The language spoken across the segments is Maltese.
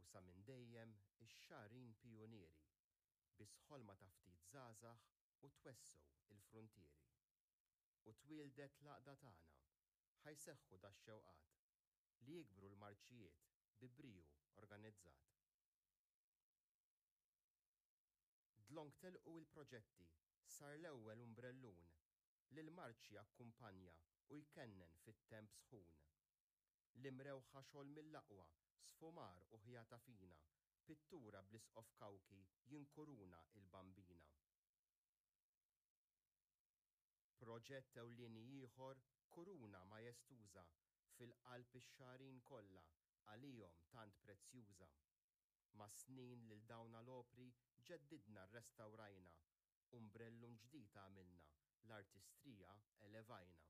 sa minn dejjem ix-xahrin pijunieri bis ħolma ta' ftit żgħażagħ u twessew il-fruntieri. U twieldet l-għaqda tagħna ħajseħħu dax-xewqat li jikbru l-marċijiet bi briju organizzat. Dlong telqu il-proġetti sar l-ewwel umbrellun li l-marċi akkumpanja u jkennen fit-temp sħun. L-imrewħa xogħol mill-aqwa, sfumar u ħjata fina, pittura bl-isqof kawki jinkuruna il-bambina. Proġett ewlieni ieħor kuruna majestuża fil-qalb ix-xahrin kollha għalihom tant prezzjuża. Ma' snin lil dawn l-opri ġeddidna rrestawrajna, umbrellun ġdid għamilna, l-artistrija elevajna.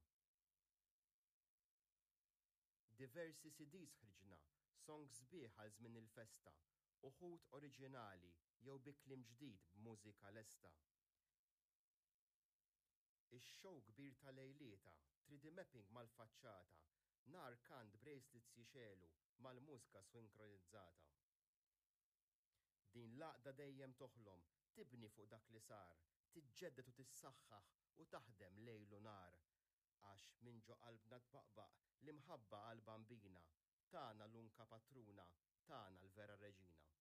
Diversi CDs ħriġna, songs sbieħ għal żmien il-festa, uħud oriġinali jew bi kliem ġdid b'mużika lesta. Ix-show kbir ta' lejlieta, 3D mapping mal-faċċata, nar kant bracelets jixelu mal-mużika svinkronizzata. Din l-għaqda dejjem toħlom, tibni fuq dak li sar, tiġġedded u tissaħħaħ u taħdem lejl u nar. Għax minn ġo qalbna tbaqbaq l-imħabba għal-bambina, tagħna l-unka patruna, tagħna l-vera reġina.